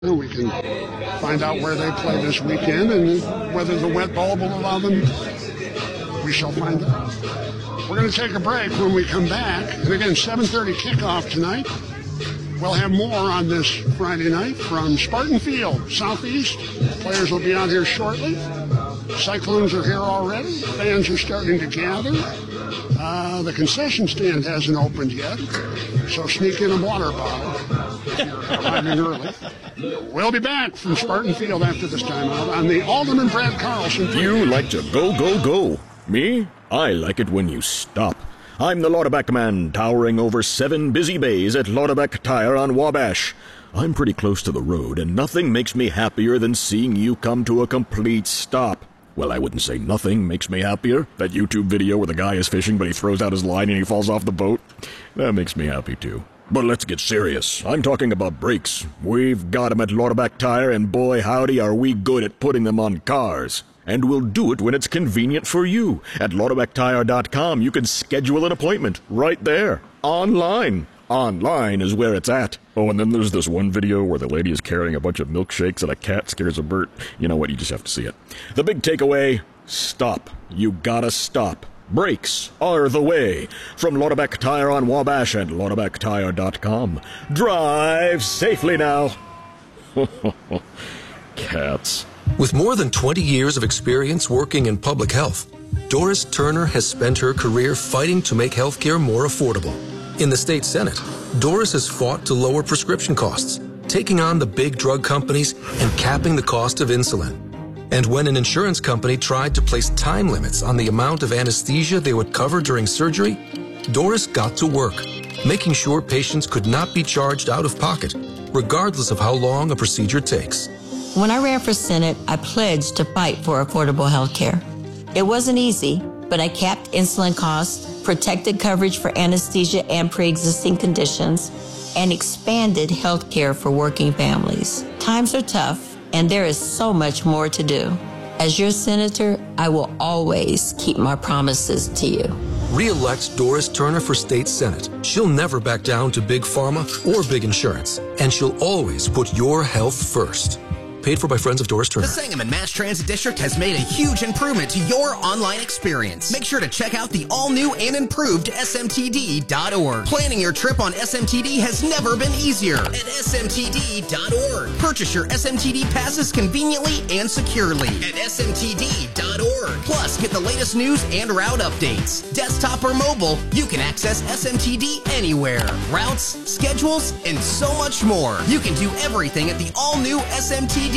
We can find out where they play this weekend and whether the wet bulb will allow them. We shall find out. We're going to take a break. When we come back, and again, 7:30 kickoff tonight. We'll have more on this Friday night from Spartan Field, Southeast. Players will be out here shortly. Cyclones are here already. Fans are starting to gather. The concession stand hasn't opened yet, so sneak in a water bottle if you're arriving early. We'll be back from Spartan Field after this timeout on the Alderman Brad Carlson. You like to go, go, go. Me? I like it when you stop. I'm the Lauterback man, towering over 7 busy bays at Lauterback Tire on Wabash. I'm pretty close to the road, and nothing makes me happier than seeing you come to a complete stop. Well, I wouldn't say nothing makes me happier. That YouTube video where the guy is fishing, but he throws out his line and he falls off the boat. That makes me happy, too. But let's get serious. I'm talking about brakes. We've got them at Lauterback Tire, and boy, howdy, are we good at putting them on cars. And we'll do it when it's convenient for you. At LauterbackTire.com, you can schedule an appointment right there, online. Online is where it's at. Oh, and then there's this one video where the lady is carrying a bunch of milkshakes and a cat scares a bird. You know what? You just have to see it. The big takeaway, stop. You gotta stop. Brakes are the way. From Lauterback Tire on Wabash and LauterbackTire.com. Drive safely now. Cats. With more than 20 years of experience working in public health, Doris Turner has spent her career fighting to make healthcare more affordable. In the state Senate, Doris has fought to lower prescription costs, taking on the big drug companies and capping the cost of insulin. And when an insurance company tried to place time limits on the amount of anesthesia they would cover during surgery, Doris got to work, making sure patients could not be charged out of pocket, regardless of how long a procedure takes. When I ran for Senate, I pledged to fight for affordable health care. It wasn't easy, but I capped insulin costs, protected coverage for anesthesia and pre-existing conditions, and expanded health care for working families. Times are tough, and there is so much more to do. As your senator, I will always keep my promises to you. Re-elect Doris Turner for state Senate. She'll never back down to big pharma or big insurance, and she'll always put your health first. Paid for by friends of Doris Turner. The Sangamon Mass Transit District has made a huge improvement to your online experience. Make sure to check out the all-new and improved smtd.org. Planning your trip on SMTD has never been easier at smtd.org. Purchase your SMTD passes conveniently and securely at smtd.org. Plus, get the latest news and route updates. Desktop or mobile, you can access SMTD anywhere. Routes, schedules, and so much more. You can do everything at the all-new SMTD.org.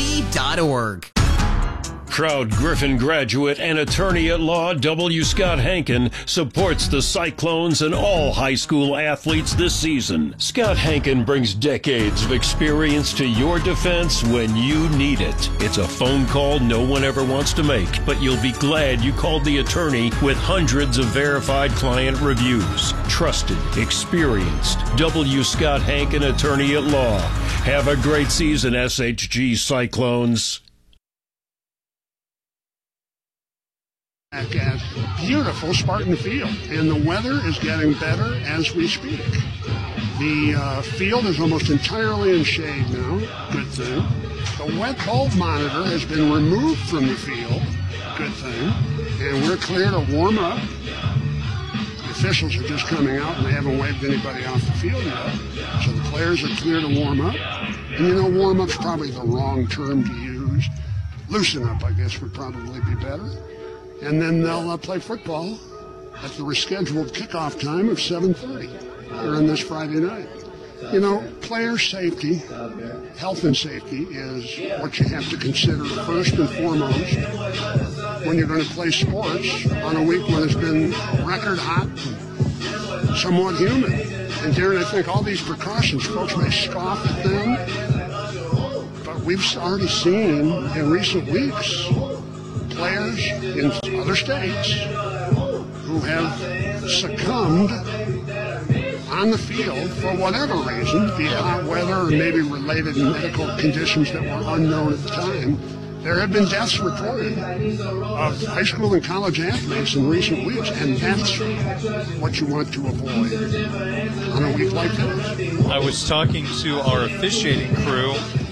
Proud Griffin graduate and attorney at law W. Scott Hankin supports the Cyclones and all high school athletes this season. Scott Hankin brings decades of experience to your defense when you need it. It's a phone call no one ever wants to make, but you'll be glad you called the attorney with hundreds of verified client reviews. Trusted, experienced, W. Scott Hankin attorney at law. Have a great season, SHG Cyclones. Back at beautiful Spartan Field, and the weather is getting better as we speak. The field is almost entirely in shade now, good thing. The wet bulb monitor has been removed from the field, good thing, and we're clear to warm up. The officials are just coming out and they haven't waved anybody off the field yet, so the players are clear to warm up. And you know, warm up's probably the wrong term to use. Loosen up, I guess, would probably be better. And then they'll play football at the rescheduled kickoff time of 7:30 here on this Friday night. You know, player safety, health and safety is what you have to consider first and foremost when you're going to play sports on a week when it's been record hot and somewhat humid. And Darren, I think all these precautions, folks may scoff at them, but we've already seen in recent weeks players in other states who have succumbed on the field for whatever reason, be it hot weather or maybe related medical conditions that were unknown at the time. There have been deaths reported of high school and college athletes in recent weeks, and that's what you want to avoid on a week like this. I was talking to our officiating crew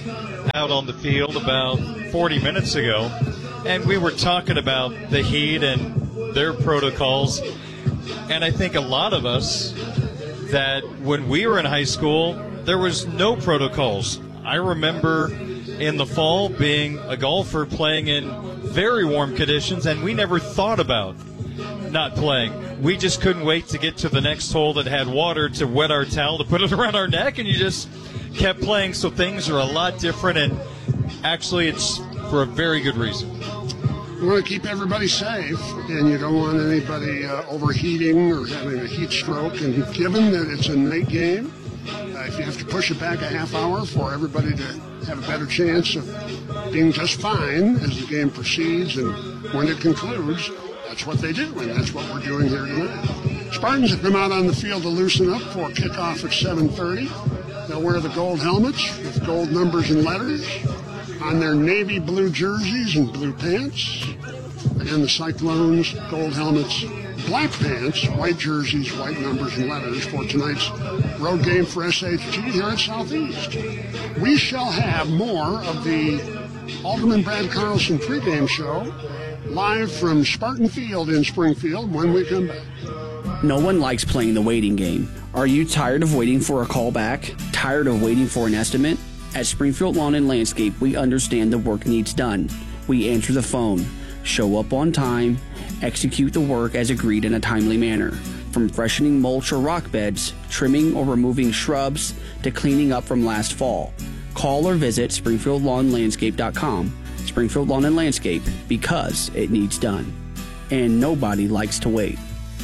out on the field about 40 minutes ago, and we were talking about the Heat and their protocols. And I think a lot of us that when we were in high school, there was no protocols. I remember in the fall being a golfer playing in very warm conditions, and we never thought about not playing. We just couldn't wait to get to the next hole that had water to wet our towel, to put it around our neck, and you just kept playing. So things are a lot different, and actually it's for a very good reason. You want to keep everybody safe, and you don't want anybody overheating or having a heat stroke. And given that it's a night game, if you have to push it back a half hour for everybody to have a better chance of being just fine as the game proceeds and when it concludes, that's what they do, and that's what we're doing here tonight. Spartans have come out on the field to loosen up for kickoff at 7:30. They'll wear the gold helmets with gold numbers and letters on their navy blue jerseys and blue pants. Again, the Cyclones, gold helmets, black pants, white jerseys, white numbers and letters for tonight's road game for SHG here at Southeast. We shall have more of the Alderman Brad Carlson pregame show live from Spartan Field in Springfield when we come back. No one likes playing the waiting game. Are you tired of waiting for a call back? Tired of waiting for an estimate? At Springfield Lawn and Landscape, we understand the work needs done. We answer the phone, show up on time, execute the work as agreed in a timely manner. From freshening mulch or rock beds, trimming or removing shrubs, to cleaning up from last fall. Call or visit SpringfieldLawnLandscape.com. Springfield Lawn and Landscape, because it needs done. And nobody likes to wait.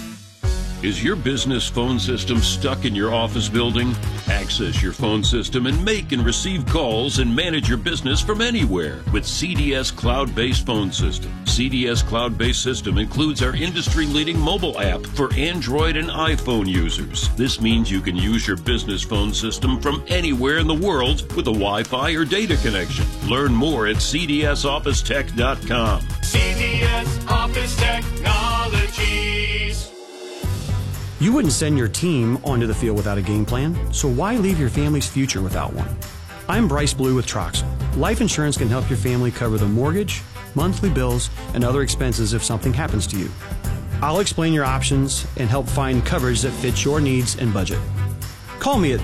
Is your business phone system stuck in your office building? Access your phone system and make and receive calls and manage your business from anywhere with CDS Cloud-Based Phone System. CDS Cloud-Based System includes our industry-leading mobile app for Android and iPhone users. This means you can use your business phone system from anywhere in the world with a Wi-Fi or data connection. Learn more at cdsofficetech.com. CDS Office Technologies. You wouldn't send your team onto the field without a game plan, so why leave your family's future without one? I'm Bryce Blue with Troxel. Life insurance can help your family cover the mortgage, monthly bills, and other expenses if something happens to you. I'll explain your options and help find coverage that fits your needs and budget. Call me at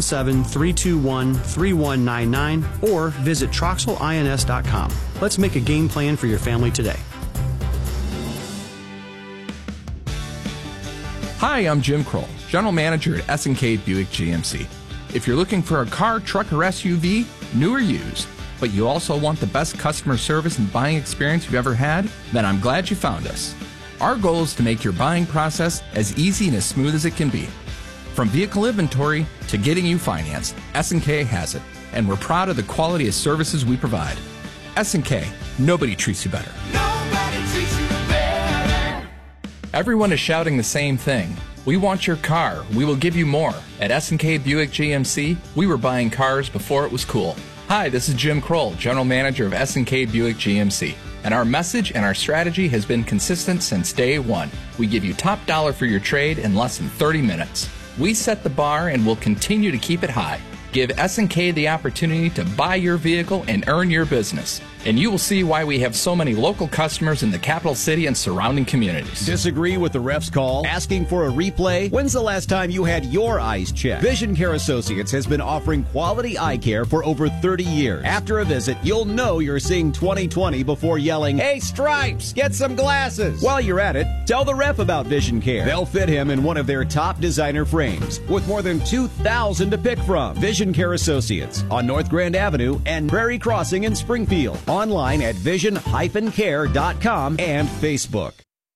217-321-3199 or visit TroxelINS.com. Let's make a game plan for your family today. Hi, I'm Jim Kroll, General Manager at S&K Buick GMC. If you're looking for a car, truck, or SUV, new or used, but you also want the best customer service and buying experience you've ever had, then I'm glad you found us. Our goal is to make your buying process as easy and as smooth as it can be. From vehicle inventory to getting you financed, S&K has it, and we're proud of the quality of services we provide. S&K, nobody treats you better. Nobody treats you better. Everyone is shouting the same thing. We want your car. We will give you more. At S&K Buick GMC, we were buying cars before it was cool. Hi, this is Jim Kroll, General Manager of S&K Buick GMC. And our message and our strategy has been consistent since day one. We give you top dollar for your trade in less than 30 minutes. We set the bar and will continue to keep it high. Give S&K the opportunity to buy your vehicle and earn your business. And you will see why we have so many local customers in the capital city and surrounding communities. Disagree with the ref's call? Asking for a replay? When's the last time you had your eyes checked? Vision Care Associates has been offering quality eye care for over 30 years. After a visit, you'll know you're seeing 20/20 before yelling, "Hey, Stripes, get some glasses!" While you're at it, tell the ref about Vision Care. They'll fit him in one of their top designer frames with more than 2,000 to pick from. Vision Care Associates on North Grand Avenue and Prairie Crossing in Springfield. Online at vision-care.com and Facebook.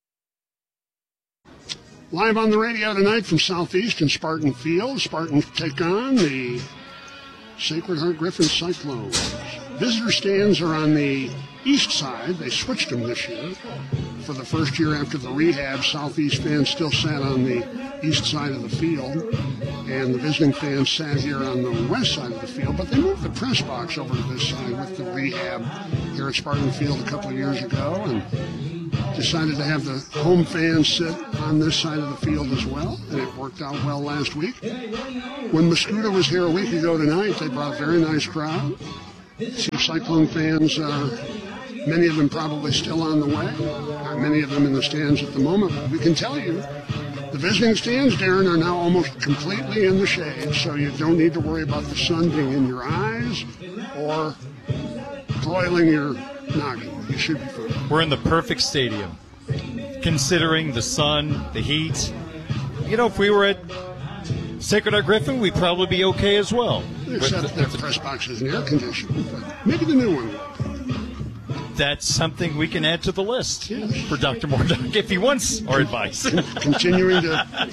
Live on the radio tonight from Southeast and Spartan Field. Spartans take on the Sacred Heart Griffin Cyclones. Visitor stands are on the east side. They switched them this year. For the first year after the rehab, Southeast fans still sat on the east side of the field, and the visiting fans sat here on the west side of the field, but they moved the press box over to this side with the rehab here at Spartan Field a couple of years ago, and decided to have the home fans sit on this side of the field as well, and it worked out well last week. When Mascuda was here a week ago tonight, they brought a very nice crowd. See Cyclone fans, many of them probably still on the way. Many of them in the stands at the moment. But we can tell you, the visiting stands, Darren, are now almost completely in the shade, so you don't need to worry about the sun being in your eyes or broiling your noggin. You should be fine. We're in the perfect stadium, considering the sun, the heat. You know, if we were at Sacred Heart Griffin, we'd probably be okay as well. Except their press box isn't air conditioned, but maybe the new one will. That's something we can add to the list for Dr. Mordock if he wants our advice. Continuing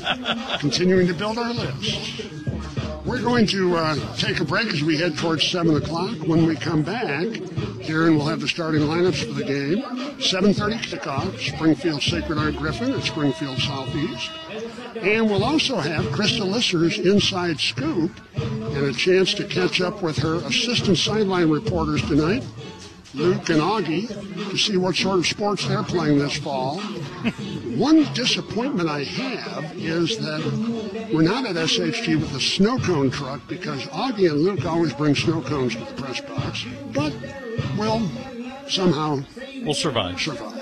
to build our list. We're going to take a break as we head towards 7 o'clock. When we come back, Darren will have the starting lineups for the game. 7:30 kickoff, Springfield Sacred Heart Griffin at Springfield Southeast. And we'll also have Krista Lisser's Inside Scoop and a chance to catch up with her assistant sideline reporters tonight, Luke and Augie, to see what sort of sports they're playing this fall. One disappointment I have is that we're not at SHG with the snow cone truck because Augie and Luke always bring snow cones to the press box, but we'll survive.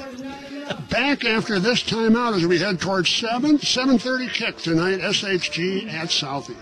Back after this timeout as we head towards 7:30 kick tonight, SHG at Southeast.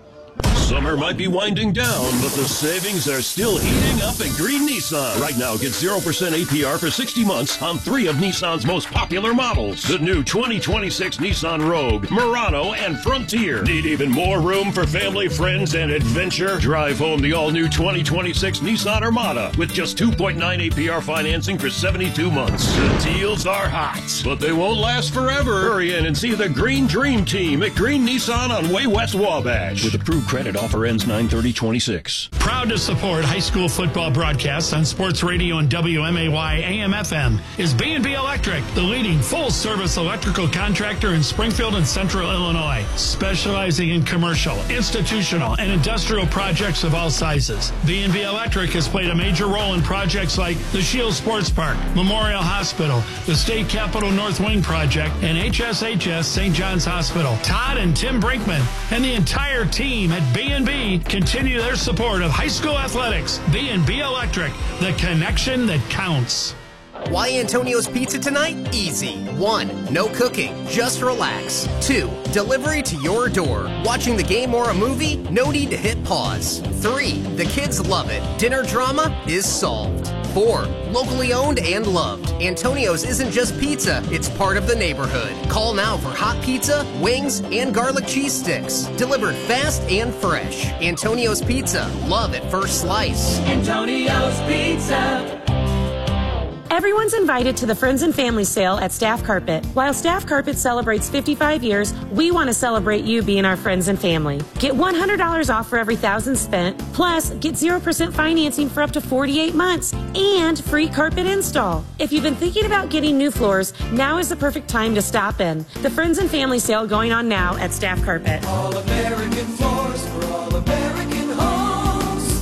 Summer might be winding down, but the savings are still heating up at Green Nissan. Right now, get 0% APR for 60 months on 3 of Nissan's most popular models. The new 2026 Nissan Rogue, Murano, and Frontier. Need even more room for family, friends, and adventure? Drive home the all-new 2026 Nissan Armada with just 2.9 APR financing for 72 months. The deals are hot, but they won't last forever. Hurry in and see the Green Dream Team at Green Nissan on Way West Wabash. With approved credit, offer ends 9/30/26. Proud to support high school football broadcasts on sports radio and WMAY AM/FM is B&B Electric, the leading full-service electrical contractor in Springfield and Central Illinois, specializing in commercial, institutional, and industrial projects of all sizes. B&B Electric has played a major role in projects like the Shield Sports Park, Memorial Hospital, the State Capitol North Wing Project, and HSHS St. John's Hospital. Todd and Tim Brinkman and the entire team at B&B continue their support of high school athletics. B&B Electric, the connection that counts. Why Antonio's Pizza tonight? Easy. 1. No cooking. Just relax. 2. Delivery to your door. Watching the game or a movie? No need to hit pause. 3. The kids love it. Dinner drama is solved. 4. Locally owned and loved. Antonio's isn't just pizza, it's part of the neighborhood. Call now for hot pizza, wings, and garlic cheese sticks. Delivered fast and fresh. Antonio's Pizza. Love at first slice. Antonio's Pizza. Everyone's invited to the Friends and Family Sale at Staff Carpet. While Staff Carpet celebrates 55 years, we want to celebrate you being our friends and family. Get $100 off for every $1,000 spent, plus get 0% financing for up to 48 months, and free carpet install. If you've been thinking about getting new floors, now is the perfect time to stop in. The Friends and Family Sale going on now at Staff Carpet. All American floors for all American homes.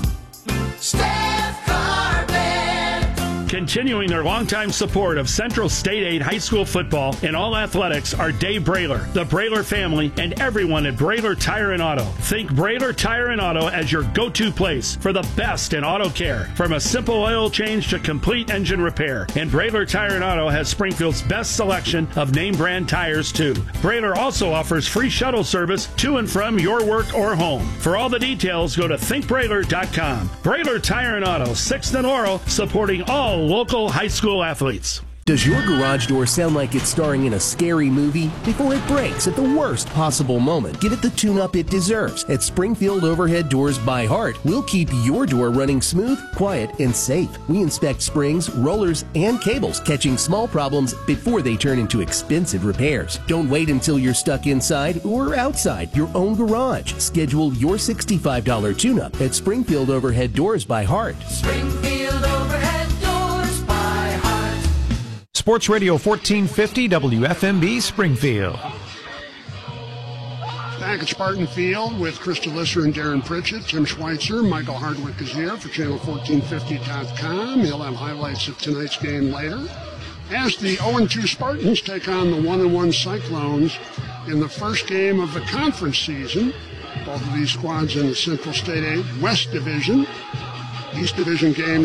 Staff Carpet. Continuing their longtime support of Central State Aid high school football and all athletics are Dave Brayler, the Brayler family, and everyone at Brayler Tire and Auto. Think Brayler Tire and Auto as your go-to place for the best in auto care, from a simple oil change to complete engine repair. And Brayler Tire and Auto has Springfield's best selection of name brand tires too. Brayler also offers free shuttle service to and from your work or home. For all the details, go to thinkbrayler.com. Brayler Tire and Auto, 6th and Laurel, supporting all local high school athletes. Does your garage door sound like it's starring in a scary movie? Before it breaks at the worst possible moment, give it the tune-up it deserves. At Springfield Overhead Doors by Heart, we'll keep your door running smooth, quiet, and safe. We inspect springs, rollers, and cables, catching small problems before they turn into expensive repairs. Don't wait until you're stuck inside or outside your own garage. Schedule your $65 tune-up at Springfield Overhead Doors by Heart. Springfield Overhead Doors by Heart. Sports Radio 1450 WFMB Springfield. Back at Spartan Field with Krista Lisser and Darren Pritchett. Tim Schweitzer, Michael Hardwick is here for channel1450.com. He'll have highlights of tonight's game later. As the 0-2 Spartans take on the 1-1 Cyclones in the first game of the conference season. Both of these squads in the Central State 8 West Division. East Division game